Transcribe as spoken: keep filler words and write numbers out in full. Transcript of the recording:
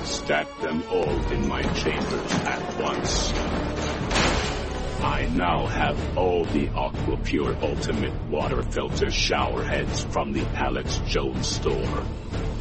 Stack them all in my chambers at once. I now have all the Aquapure Ultimate Water Filter shower heads from the Alex Jones store.